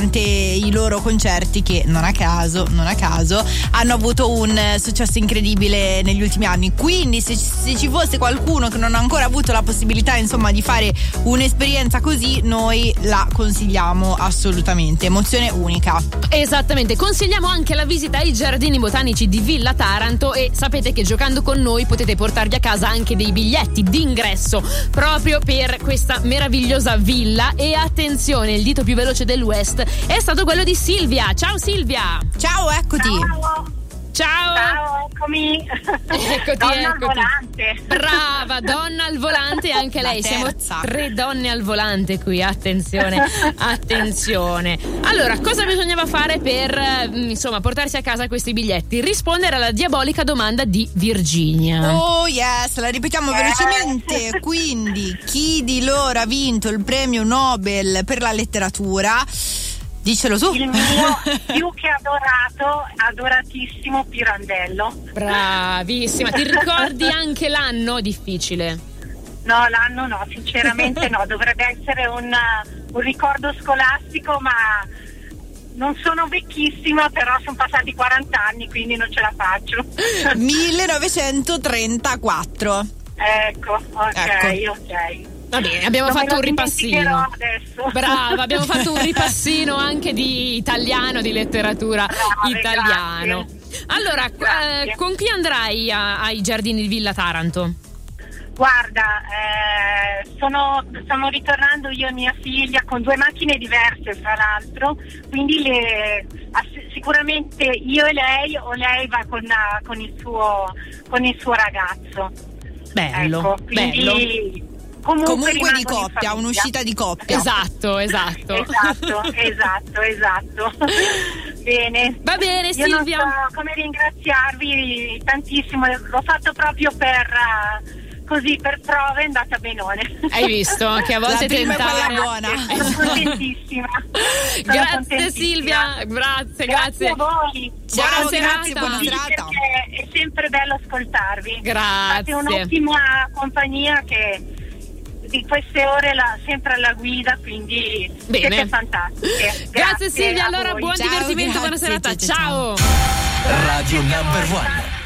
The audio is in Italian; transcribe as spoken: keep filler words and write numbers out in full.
i loro concerti che non a caso, non a caso hanno avuto un successo incredibile negli ultimi anni. Quindi se, se ci fosse qualcuno che non ha ancora avuto la possibilità insomma di fare un'esperienza così, noi la consigliamo assolutamente, emozione unica. Esattamente, consigliamo anche la visita ai giardini botanici di Villa Taranto e sapete che giocando con noi potete portarvi a casa anche dei biglietti d'ingresso proprio per questa meravigliosa villa. E attenzione, il dito più veloce del West è stato quello di Silvia. Ciao Silvia. Ciao, eccoti. Ciao. Ciao. Ciao, eccomi. Eccoti, donna eccoti. al volante. Brava, donna al volante anche lei. Siamo tre donne al volante qui, attenzione, attenzione. Allora, cosa bisognava fare per insomma portarsi a casa questi biglietti? Rispondere alla diabolica domanda di Virginia. Oh yes, la ripetiamo yes. velocemente. Quindi, chi di loro ha vinto il premio Nobel per la letteratura? Dicelo tu. Il mio più che adorato, adoratissimo Pirandello. Bravissima, ti ricordi anche l'anno? Difficile. No, l'anno no, sinceramente no, dovrebbe essere un, un ricordo scolastico, ma non sono vecchissima, però sono passati quaranta anni, quindi non ce la faccio. millenovecentotrentaquattro. Ecco, ok, ecco. ok. Va bene, abbiamo non fatto un ripassino. Adesso. Brava, abbiamo fatto un ripassino anche di italiano, di letteratura Brave, italiano. grazie. Allora, eh, con chi andrai a, ai giardini di Villa Taranto? Guarda, eh, sono, stiamo ritornando io e mia figlia con due macchine diverse, fra l'altro, quindi le, sicuramente io e lei, o lei va con, con, il, suo, con il suo ragazzo. Bello, ecco, quindi, bello. Comunque, Comunque di coppia, un'uscita di coppia. Esatto, esatto. Esatto, esatto, esatto. Bene. Va bene, Io Silvia. non so come ringraziarvi tantissimo, l'ho fatto proprio per uh, così, per prove, è andata benone. Hai visto che a volte tentare. Buona. Sono contentissima. Sono Grazie contentissima. Silvia, grazie, Grazie grazie. a voi. Ciao, Buona grazie, serata. buona Sì, serata. perché è sempre bello ascoltarvi. Grazie. Fate un'ottima compagnia che di queste ore la, sempre alla guida, quindi bene. Siete fantastiche. Grazie, Grazie Silvia, a allora voi. buon Ciao, divertimento, buona grazie, serata. ciao, ciao. Ciao. Radio Number One.